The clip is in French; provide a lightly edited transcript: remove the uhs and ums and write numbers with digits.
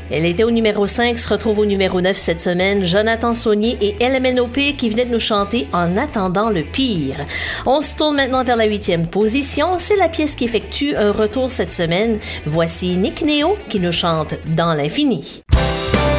Elle était au numéro 5, se retrouve au numéro 9 cette semaine. Jonathan Saunier et LMNOP qui venaient de nous chanter En attendant le pire. On se tourne maintenant vers la 8e position. C'est la pièce qui effectue un retour cette semaine. Voici Nick Néo qui nous chante Dans l'infini.